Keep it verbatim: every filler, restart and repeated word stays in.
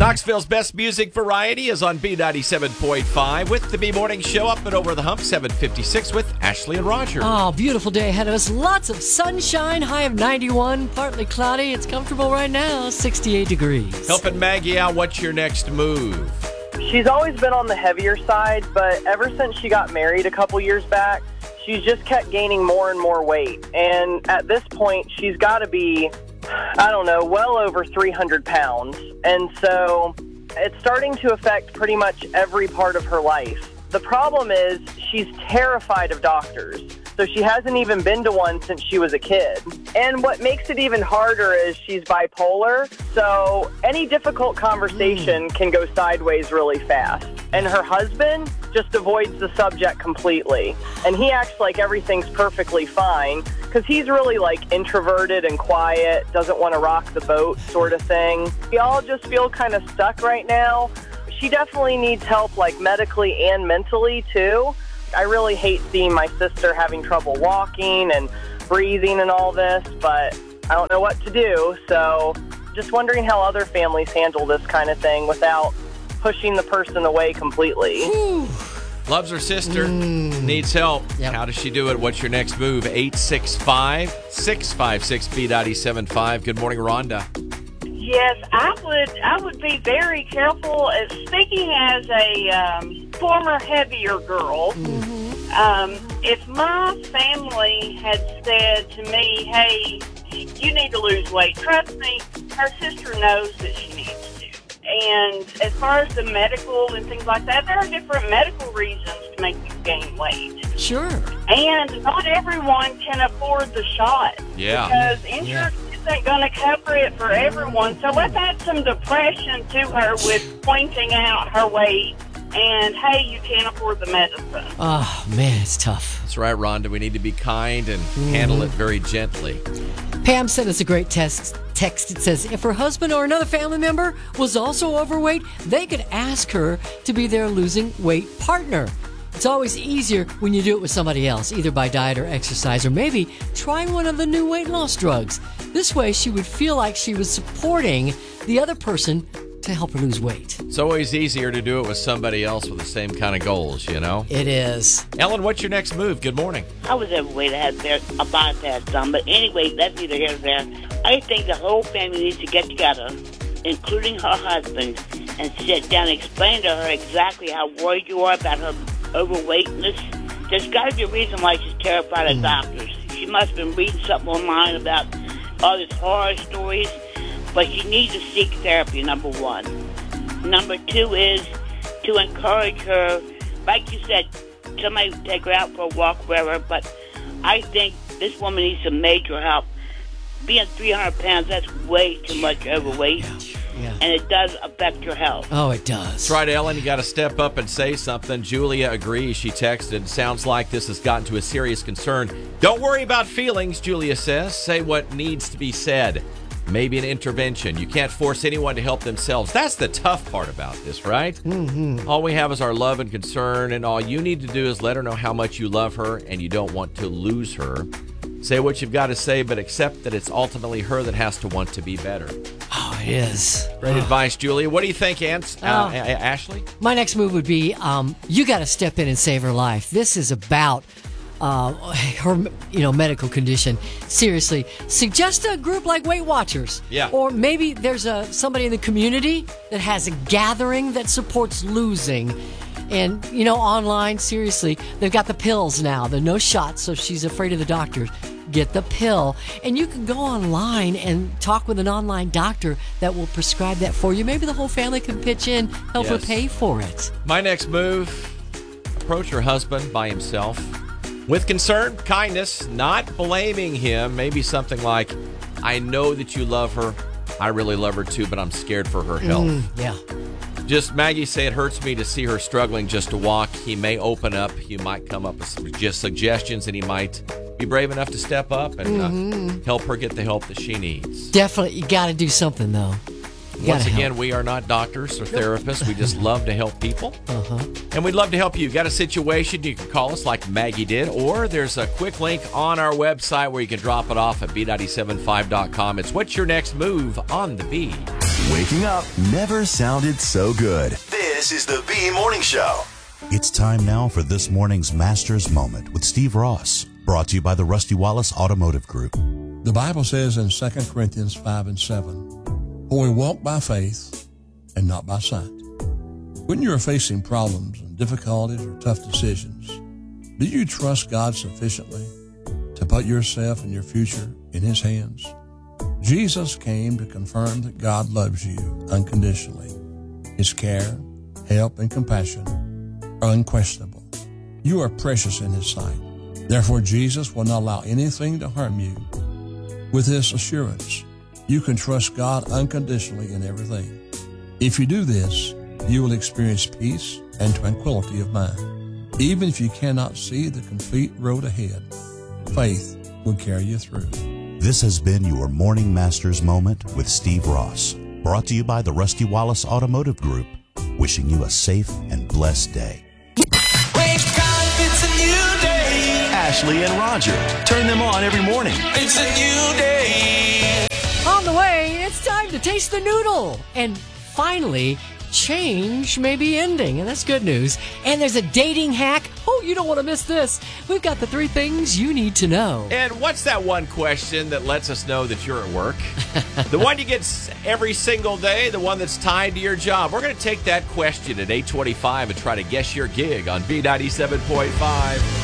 Knoxville's best music variety is on B ninety-seven point five with the B Morning Show up and over the hump, seven fifty-six with Ashley and Roger. Oh, beautiful day ahead of us. Lots of sunshine, high of ninety-one, partly cloudy. It's comfortable right now, sixty-eight degrees. Helping Maggie out, what's your next move? She's always been on the heavier side, but ever since she got married a couple years back, she's just kept gaining more and more weight. And at this point, she's got to be, I don't know, well over three hundred pounds. And so it's starting to affect pretty much every part of her life. The problem is she's terrified of doctors. So she hasn't even been to one since she was a kid. And what makes it even harder is she's bipolar. So any difficult conversation mm. can go sideways really fast. And her husband just avoids the subject completely. And he acts like everything's perfectly fine because he's really like introverted and quiet, doesn't want to rock the boat sort of thing. We all just feel kind of stuck right now. She definitely needs help like medically and mentally too. I really hate seeing my sister having trouble walking and breathing and all this, but I don't know what to do. So just wondering how other families handle this kind of thing without pushing the person away completely. Whew. Loves her sister, Mm. needs help. Yep. How does she do it? What's your next move? eight six five, six five six, B nine seven five. Good morning, Rhonda. Yes, I would I would be very careful. Uh, Speaking as a um, former heavier girl, Mm-hmm. um, if my family had said to me, hey, you need to lose weight, trust me, her sister knows that she needs to. And as far as the medical and things like that, there are different medical reasons to make you gain weight. Sure. And not everyone can afford the shot. Yeah. Because insurance isn't going to cover it for everyone. So let's add some depression to her with pointing out her weight and, hey, you can't afford the medicine. Oh, man, it's tough. That's right, Rhonda. We need to be kind and handle it very gently. Pam sent us a great text. Text. It says, if her husband or another family member was also overweight, they could ask her to be their losing weight partner. It's always easier when you do it with somebody else, either by diet or exercise, or maybe try one of the new weight loss drugs. This way, she would feel like she was supporting the other person to help her lose weight. It's always easier to do it with somebody else with the same kind of goals, you know? It is. Ellen, what's your next move? Good morning. I was overweight. I had a a bypass done. But anyway, that's neither here nor there. I think the whole family needs to get together, including her husband, and sit down and explain to her exactly how worried you are about her overweightness. There's got to be a reason why she's terrified of doctors. She must have been reading something online about all these horror stories. But she needs to seek therapy, number one. Number two is to encourage her, like you said, somebody take her out for a walk, wherever. But I think this woman needs some major help. Being three hundred pounds, that's way too much overweight. Yeah. And it does affect your health. Oh, it does. That's right, Ellen. You got to step up and say something. Julia agrees. She texted. Sounds like this has gotten to a serious concern. Don't worry about feelings, Julia says. Say what needs to be said. Maybe an intervention. You can't force anyone to help themselves. That's the tough part about this, right? Mm-hmm. All we have is our love and concern, and all you need to do is let her know how much you love her and you don't want to lose her. Say what you've got to say, but accept that it's ultimately her that has to want to be better. Oh, it is. Great advice, Julia. What do you think, Aunt, uh, Oh. A- Ashley? My next move would be um, you got to step in and save her life. This is about uh, her, you know, medical condition. Seriously, suggest a group like Weight Watchers. Yeah. Or maybe there's a somebody in the community that has a gathering that supports losing. And, you know, online, seriously, they've got the pills now. There are no shots, so she's afraid of the doctors. Get the pill. And you can go online and talk with an online doctor that will prescribe that for you. Maybe the whole family can pitch in, help her Yes. pay for it. My next move, approach her husband by himself. With concern, kindness, not blaming him. Maybe something like, I know that you love her. I really love her too, but I'm scared for her health. Mm, yeah. Just Maggie say it hurts me to see her struggling just to walk. He may open up. He might come up with some just suggestions, and he might be brave enough to step up and Mm-hmm. uh, help her get the help that she needs. Definitely, you got to do something, though. You Once gotta again, help. we are not doctors or therapists. We just love to help people. Uh-huh. And we'd love to help you. Got a situation, you can call us like Maggie did, or there's a quick link on our website where you can drop it off at B nine seven five dot com. It's What's Your Next Move on the B. Waking up never sounded so good. This is the B Morning Show. It's time now for this morning's Master's Moment with Steve Ross, brought to you by the Rusty Wallace Automotive Group. The Bible says in Second Corinthians five and seven, "For we walk by faith and not by sight." When you are facing problems and difficulties or tough decisions, do you trust God sufficiently to put yourself and your future in His hands? Jesus came to confirm that God loves you unconditionally. His care, help, and compassion are unquestionable. You are precious in His sight. Therefore, Jesus will not allow anything to harm you. With this assurance, you can trust God unconditionally in everything. If you do this, you will experience peace and tranquility of mind. Even if you cannot see the complete road ahead, faith will carry you through. This has been your Morning Master's Moment with Steve Ross, brought to you by the Rusty Wallace Automotive Group, wishing you a safe and blessed day. Wake up, it's a new day. Ashley and Roger. Turn them on every morning. It's a new day. On the way, it's time to taste the noodle. And finally, change may be ending, and that's good news. And there's a dating hack. Oh, you don't want to miss this. We've got the three things you need to know. And what's that one question that lets us know that you're at work? The one you get s- every single day, the one that's tied to your job. We're going to take that question at eight twenty-five and try to guess your gig on B ninety-seven point five.